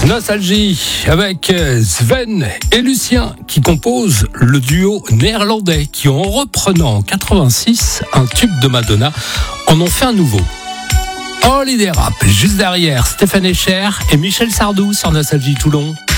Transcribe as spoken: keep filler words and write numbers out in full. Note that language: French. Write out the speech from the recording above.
Nostalgie avec Sven et Lucien qui composent le duo néerlandais qui, en reprenant en quatre-vingt-six un tube de Madonna, en ont fait un nouveau. Holiday Rap, juste derrière Stéphane Echer et Michel Sardou sur Nostalgie Toulon.